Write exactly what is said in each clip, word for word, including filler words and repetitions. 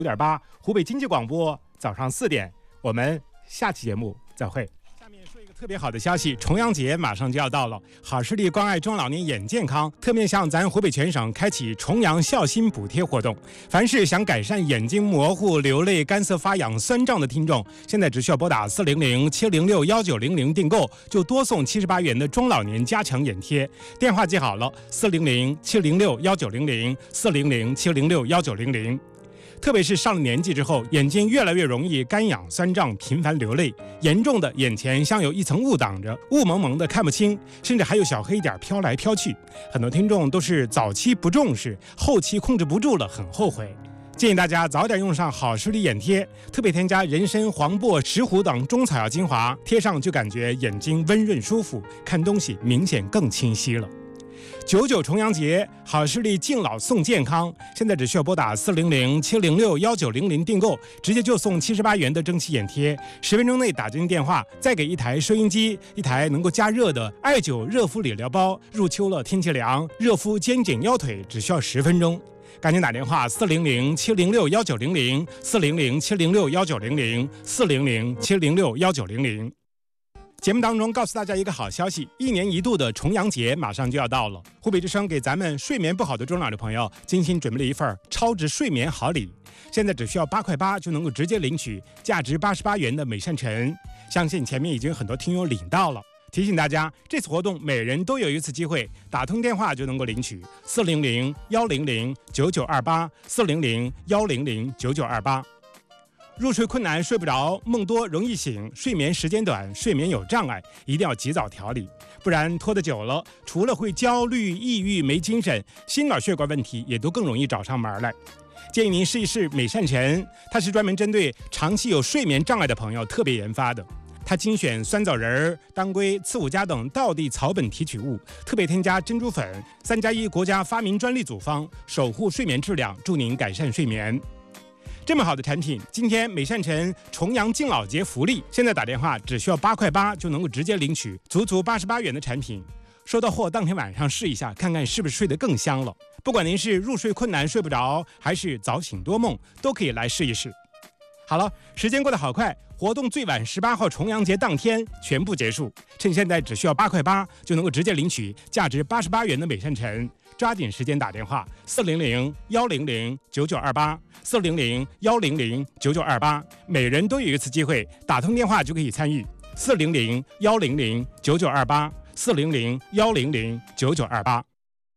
九点八，湖北经济广播早上四点，我们下期节目再会。下面说一个特别好的消息，重阳节马上就要到了，好视力关爱中老年眼健康特面向咱湖北全省开启重阳孝心补贴活动。凡是想改善眼睛模糊、流泪、干涩、发痒、酸胀的听众，现在只需要拨打四零零七零六幺九零零订购，就多送七十八元的中老年加强眼贴。电话记好了，四零零七零六幺九零零，四零零七零六幺九零零。特别是上了年纪之后，眼睛越来越容易干痒酸胀，频繁流泪，严重的眼前像有一层雾挡着，雾蒙蒙的看不清，甚至还有小黑点飘来飘去。很多听众都是早期不重视，后期控制不住了，很后悔。建议大家早点用上好视力眼贴，特别添加人参、黄柏、石斛等中草药精华，贴上就感觉眼睛温润舒服，看东西明显更清晰了。九九重阳节，好视力敬老送健康，现在只需要拨打四零零七零六幺九零零订购，直接就送七十八元的蒸汽眼贴。十分钟内打进电话，再给一台收音机，一台能够加热的艾灸热敷理疗包。入秋了，天气凉，热敷肩颈腰腿只需要十分钟。赶紧打电话四零零七零六幺九零零，四零零七零六幺九零零，四零零七零六幺九零零。节目当中告诉大家一个好消息，一年一度的重阳节马上就要到了。湖北之声给咱们睡眠不好的中老年朋友精心准备了一份超值睡眠好礼，现在只需要八块八就能够直接领取价值八十八元的美善晨，相信前面已经很多听友领到了。提醒大家，这次活动每人都有一次机会，打通电话就能够领取四零零幺零零九九二八，四零零幺零零九九二八。入睡困难睡不着，梦多容易醒，睡眠时间短，睡眠有障碍，一定要及早调理，不然拖得久了，除了会焦虑、抑郁、没精神，心脑血管问题也都更容易找上门来。建议您试一试美善晨，它是专门针对长期有睡眠障碍的朋友特别研发的。它精选酸枣仁、当归、刺五加等道地草本提取物，特别添加珍珠粉，三加一国家发明专利组方，守护睡眠质量，助您改善睡眠。这么好的产品，今天美善晨重阳敬老节福利，现在打电话只需要八块八就能够直接领取足足八十八元的产品。收到货当天晚上试一下，看看是不是睡得更香了。不管您是入睡困难睡不着，还是早醒多梦，都可以来试一试。好了，时间过得好快，活动最晚十八号重阳节当天全部结束。趁现在只需要八块八就能够直接领取价值八十八元的美善晨，抓紧时间打电话四零零幺零零九九二八，四零零幺零零九九二八，每人都有一次机会，打通电话就可以参与。四零零幺零零九九二八，四零零幺零零九九二八。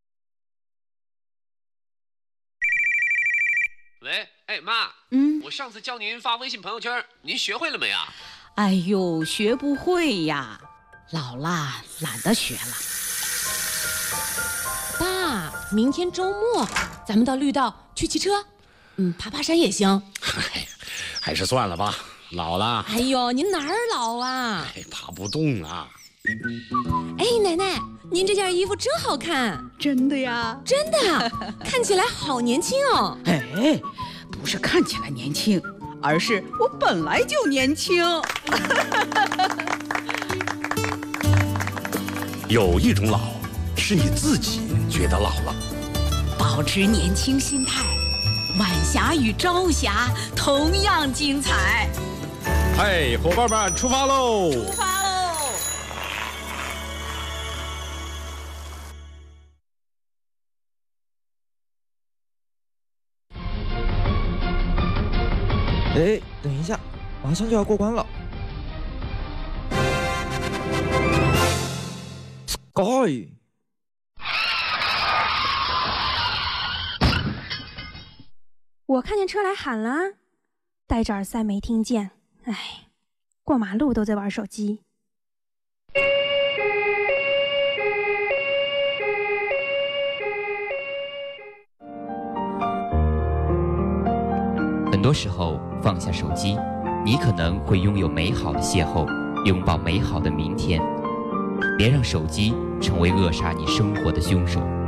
喂，哎妈， 嗯， 我上次教您发微信朋友圈，您学会了没啊？ 哎呦，学不会呀，老啦，懒得学了。爸，明天周末咱们到绿道去骑车，嗯，爬爬山也行。 哎，还是算了吧，老了。 哎呦，您哪儿老啊？ 哎，爬不动啊。 哎，奶奶，您这件衣服真好看。 真的呀？ 真的，看起来好年轻哦。 哎，不是看起来年轻，而是我本来就年轻。 有一种老，是你自己觉得老了。 保持年轻心态，晚霞与朝霞同样精彩。 嘿，伙伴们，出发喽！ 出发喽！ 哎，等一下，马上就要过关了。Sky， 我看见车来喊了，戴着耳塞没听见。哎，过马路都在玩手机。 很多时候放下手机，你可能会拥有美好的邂逅，拥抱美好的明天。别让手机成为扼杀你生活的凶手。